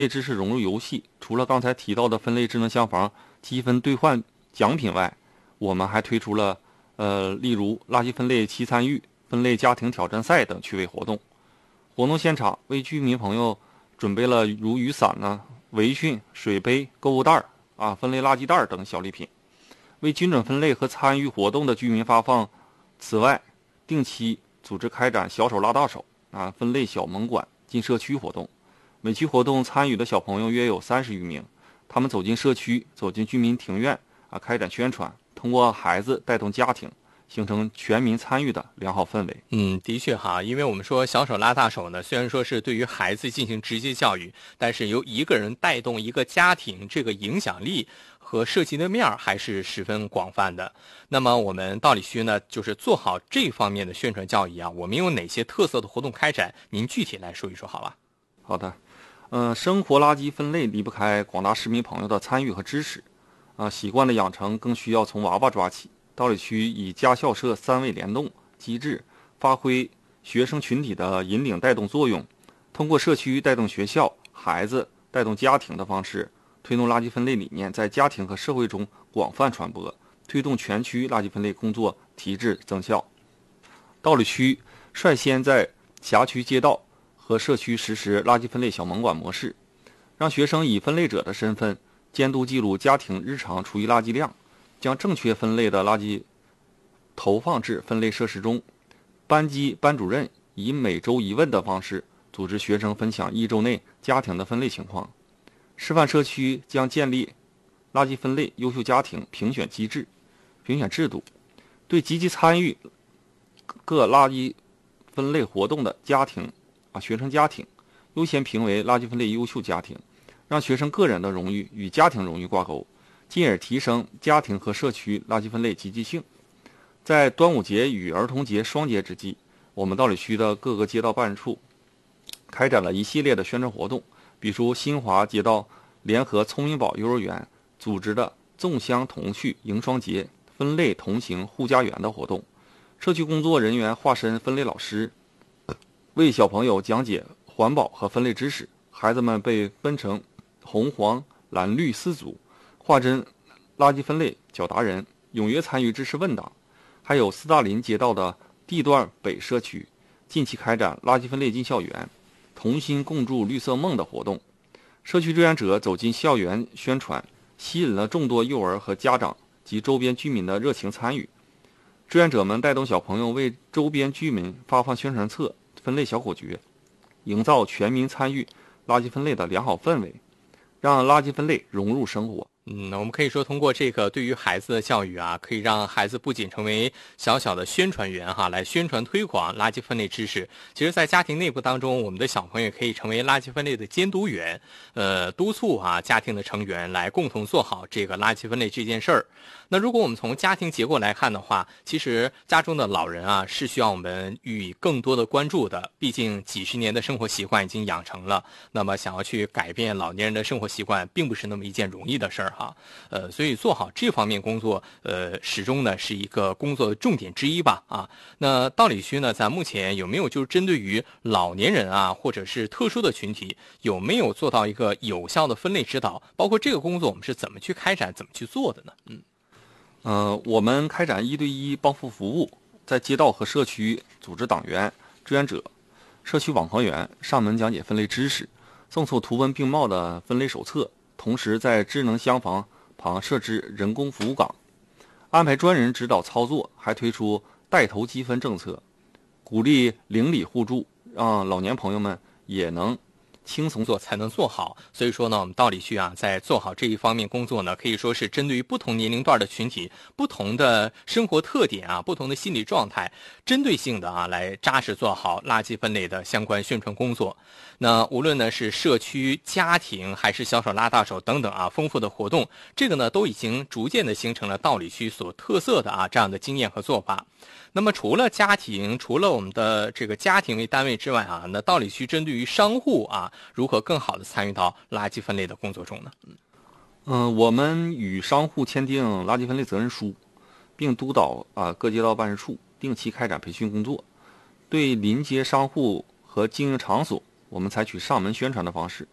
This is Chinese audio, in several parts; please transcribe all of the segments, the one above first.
知识融入游戏，除了刚才提到的分类智能厢房积分兑换奖品外，我们还推出了例如垃圾分类齐参与、分类家庭挑战赛等趣味活动。活动现场为居民朋友准备了如雨伞围裙、水杯、购物袋分类垃圾袋等小礼品，为精准分类和参与活动的居民发放。此外，定期组织开展小手拉大手分类小门馆进社区活动。每期活动参与的小朋友约有30余名，他们走进社区，走进居民庭院开展宣传，通过孩子带动家庭，形成全民参与的良好氛围。 的确哈，因为我们说小手拉大手呢，虽然说是对于孩子进行直接教育，但是由一个人带动一个家庭，这个影响力和涉及的面还是十分广泛的。那么我们道理区呢，就是做好这方面的宣传教育我们有哪些特色的活动开展？您具体来说一说好吧？ 好的。生活垃圾分类离不开广大市民朋友的参与和支持习惯的养成更需要从娃娃抓起。道理区以家校社3位联动机制，发挥学生群体的引领带动作用，通过社区带动学校、孩子带动家庭的方式，推动垃圾分类理念在家庭和社会中广泛传播，推动全区垃圾分类工作提质增效。道理区率先在辖区街道和社区实施垃圾分类小门馆模式，让学生以分类者的身份监督记录家庭日常厨余垃圾量，将正确分类的垃圾投放至分类设施中。班级班主任以每周一问的方式组织学生分享1周内家庭的分类情况。示范社区将建立垃圾分类优秀家庭评选机制、评选制度，对积极参与各垃圾分类活动的家庭学生家庭优先评为垃圾分类优秀家庭，让学生个人的荣誉与家庭荣誉挂钩，进而提升家庭和社区垃圾分类积极性。在端午节与儿童节双节之际，我们道理区的各个街道办事处开展了一系列的宣传活动，比如新华街道联合聪明宝幼儿园组织的粽香童趣迎双节、分类同行护家园的活动，社区工作人员化身分类老师，为小朋友讲解环保和分类知识，孩子们被分成红黄蓝绿4组，化身垃圾分类小达人，踊跃参与知识问答。还有斯大林街道的地段北社区近期开展垃圾分类进校园、同心共筑绿色梦的活动，社区志愿者走进校园宣传，吸引了众多幼儿和家长及周边居民的热情参与。志愿者们带动小朋友为周边居民发放宣传册、分类小口诀，营造全民参与垃圾分类的良好氛围，让垃圾分类融入生活。 我们可以说通过这个对于孩子的教育可以让孩子不仅成为小小的宣传员来宣传推广垃圾分类知识。其实在家庭内部当中，我们的小朋友可以成为垃圾分类的监督员，督促家庭的成员来共同做好这个垃圾分类这件事儿。那如果我们从家庭结构来看的话，其实家中的老人是需要我们予以更多的关注的，毕竟几十年的生活习惯已经养成了，那么想要去改变老年人的生活习惯并不是那么一件容易的事儿所以做好这方面工作始终呢是一个工作的重点之一吧那道理区呢，咱目前有没有就是针对于老年人或者是特殊的群体，有没有做到一个有效的分类指导？包括这个工作我们是怎么去开展、怎么去做的呢？ 我们开展1对1帮扶服务，在街道和社区组织党员、志愿者、社区网课员上门讲解分类知识，赠送图文并茂的分类手册，同时在智能厢房旁设置人工服务岗，安排专人指导操作，还推出带头积分政策，鼓励邻里互助，让老年朋友们也能轻松做才能做好。所以说呢，我们道理区在做好这一方面工作呢，可以说是针对于不同年龄段的群体、不同的生活特点不同的心理状态，针对性的来扎实做好垃圾分类的相关宣传工作。那无论呢是社区、家庭还是小手拉大手等等丰富的活动，这个呢都已经逐渐的形成了道理区所特色的这样的经验和做法。那么除了家庭，除了我们的这个家庭为单位之外那道理区针对于商户如何更好的参与到垃圾分类的工作中呢？ 我们与商户签订垃圾分类责任书，并督导各街道办事处定期开展培训工作。对临街商户和经营场所，我们采取上门宣传的方式，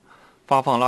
发放垃